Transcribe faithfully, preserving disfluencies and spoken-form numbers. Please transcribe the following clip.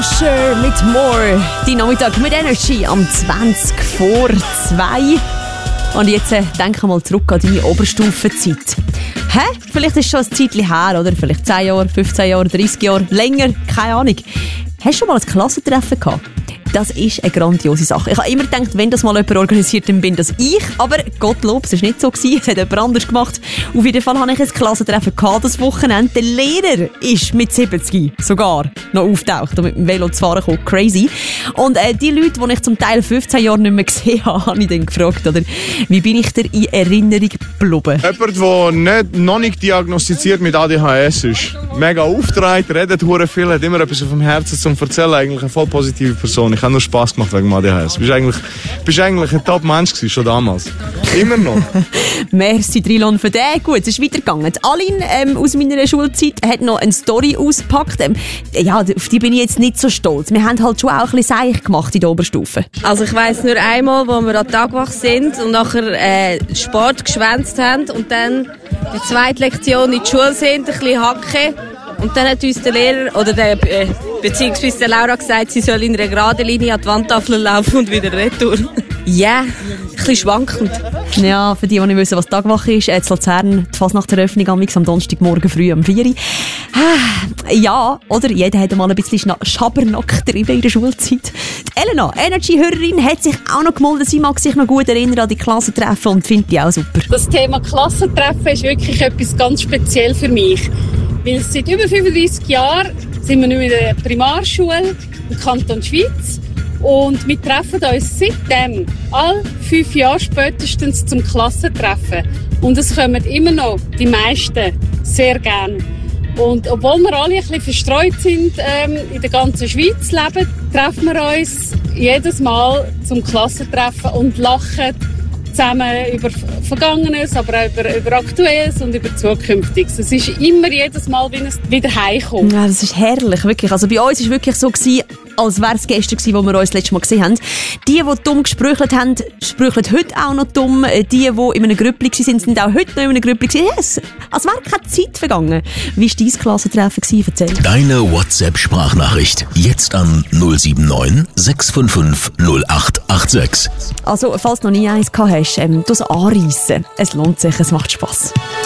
Usher mit More. Die Nachmittag mit Energy am zwanzig vor zwei. Und jetzt äh, denke mal zurück an deine Oberstufenzeit. Hä? Vielleicht ist es schon ein Zeitchen her, oder? Vielleicht zehn Jahre, fünfzehn Jahre, dreissig Jahre, länger, keine Ahnung. Hast du schon mal ein Klassentreffen gehabt? Das ist eine grandiose Sache. Ich habe immer gedacht, wenn das mal jemand organisiert, dann bin das ich. Aber Gottlob, es war nicht so gewesen. Es hat jemand anders gemacht. Auf jeden Fall hatte ich ein Klassentreffen gehabt, das Wochenende. Der Lehrer ist mit siebzig sogar noch auftaucht und mit dem Velo zu fahren kam. Crazy. Und äh, die Leute, die ich zum Teil fünfzehn Jahre nicht mehr gesehen habe, habe ich dann gefragt, oder, wie bin ich dir in Erinnerung geblieben? Jemand, der nicht, noch nicht diagnostiziert mit A D H S ist. Mega aufgetragen, redet hure viel, hat immer etwas auf dem Herzen zum Erzählen. Eigentlich eine voll positive Person. Ich habe nur Spass gemacht wegen dem A D H S. Du bist eigentlich, bist eigentlich ein Top-Mensch gewesen, schon damals. Immer noch. Merci, Trilon, für den. Gut, es ist weitergegangen. Aline ähm, aus meiner Schulzeit hat noch eine Story ausgepackt. Ähm, ja, auf die bin ich jetzt nicht so stolz. Wir haben halt schon auch ein bisschen Seich gemacht in der Oberstufe. Also ich weiss nur einmal, wo wir an Tagwach sind und nachher äh, Sport geschwänzt haben und dann die zweite Lektion in die Schule sind, ein bisschen hacken. Und dann hat uns der Lehrer, oder der, äh, beziehungsweise der Laura gesagt, sie soll in einer geraden Linie an die Wandtafel laufen und wieder retour. Ja, yeah, ein bisschen schwankend. Ja, für die, die nicht wissen, was Tagwache ist, äh, in Luzern, die Fasnachtseröffnung am Donnerstagmorgen früh um vier Uhr. Ja, oder? Jeder hat mal ein bisschen Schabernack getrieben in der Schulzeit. Die Elena, Energy-Hörerin, hat sich auch noch gemeldet. Sie mag sich noch gut erinnern an die Klassentreffen und findet die auch super. Das Thema Klassentreffen ist wirklich etwas ganz Spezielles für mich. Weil seit über fünfunddreissig Jahren sind wir nicht mehr in der Primarschule im Kanton Schweiz. Und wir treffen uns seitdem alle fünf Jahre spätestens zum Klassentreffen. Und es kommen immer noch die meisten sehr gern. Und obwohl wir alle ein bisschen verstreut sind, ähm, in der ganzen Schweiz leben, treffen wir uns jedes Mal zum Klassentreffen und lachen zusammen über Vergangenes, aber auch über, über Aktuelles und über Zukünftiges. Es ist immer jedes Mal, wie es wieder heimkommt. Ja, das ist herrlich, wirklich. Also bei uns war es wirklich so gewesen, als wäre es gestern gewesen, wo wir uns das letzte Mal gesehen haben. Die, die dumm gesprüchelt haben, sprücheln heute auch noch dumm. Die, die in einem Grüppli waren, sind auch heute noch in einem Grüppli gewesen. Yes, als wäre keine Zeit vergangen. Wie war dein Klassentreffen gewesen? Erzähl. Deine WhatsApp-Sprachnachricht. Jetzt an null sieben neun sechs fünf fünf null acht acht sechs. Also, falls du noch nie eins gehabt hast, ähm, du es anreissen. Es lohnt sich, es macht Spass.